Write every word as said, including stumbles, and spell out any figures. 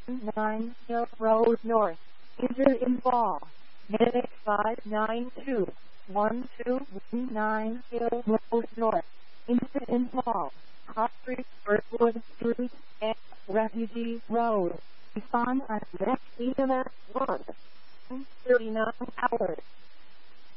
nine Hill Road North. Enter in ball. Medic five nine two one two nine Hill Road North. Enter in ball. Hopfrey, Birchwood Street, and Refugee Road. Respond at next E M S one. thirty-nine hours.